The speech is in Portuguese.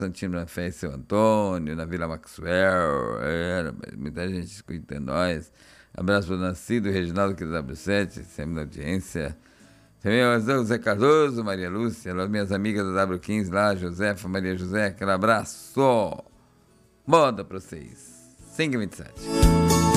Santino na Fé e seu Antônio, na Vila Maxwell, muita gente escutando nós. Abraço para o Nascido e Reginaldo, que é da W7, sempre na audiência. Também o José Cardoso, Maria Lúcia, as minhas amigas da W15 lá, Josefa, Maria José, aquele abraço. Moda para vocês. 5h27.